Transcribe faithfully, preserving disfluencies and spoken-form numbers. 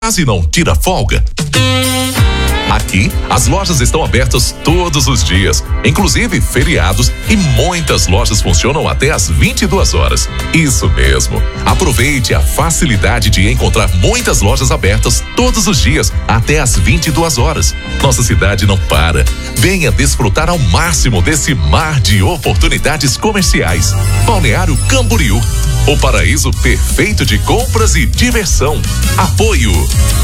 quase não tira folga? Aqui, as lojas estão abertas todos os dias, inclusive feriados, e muitas lojas funcionam até às vinte e duas horas. Isso mesmo. Aproveite a facilidade de encontrar muitas lojas abertas todos os dias, até às vinte e duas horas. Nossa cidade não para. Venha desfrutar ao máximo desse mar de oportunidades comerciais. Balneário Camboriú, o paraíso perfeito de compras e diversão. Apoio